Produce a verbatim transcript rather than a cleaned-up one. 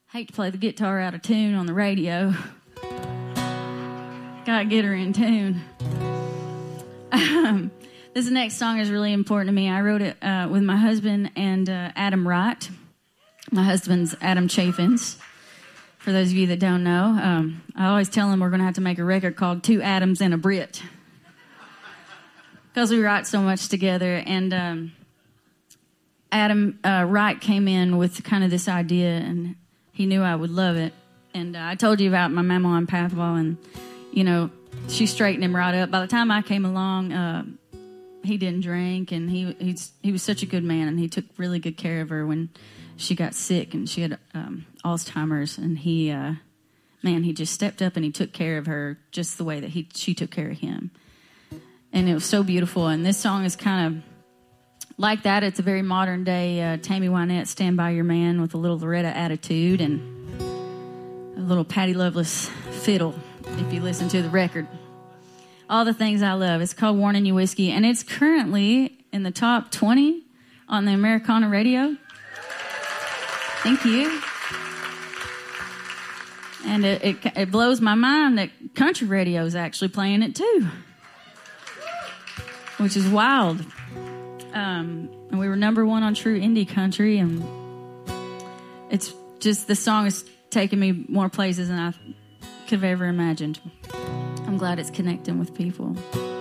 hate to play the guitar out of tune on the radio. Gotta get her in tune. Um, this next song is really important to me. I wrote it uh, with my husband and uh, Adam Wright. My husband's Adam Chaffins. For those of you that don't know, um, I always tell him we're going to have to make a record called Two Adams and a Brit. Because we write so much together. And um, Adam uh, Wright came in with kind of this idea, and he knew I would love it. And uh, I told you about my mama and Papa, and, you know, she straightened him right up. By the time I came along, uh, he didn't drink, and he he's, he was such a good man, and he took really good care of her when she got sick, and she had um, Alzheimer's, and he, uh, man, he just stepped up and he took care of her just the way that he she took care of him. And it was so beautiful. And this song is kind of like that. It's a very modern day uh, Tammy Wynette, Stand By Your Man, with a little Loretta attitude and a little Patty Loveless fiddle, if you listen to the record. All the things I love. It's called Warning You Whiskey, and it's currently in the top twenty on the Americana radio. Thank you. And it, it, it blows my mind that country radio is actually playing it too, which is wild. Um, and we were number one on True Indie Country, and it's just, the song has taken me more places than I could have ever imagined. I'm glad it's connecting with people.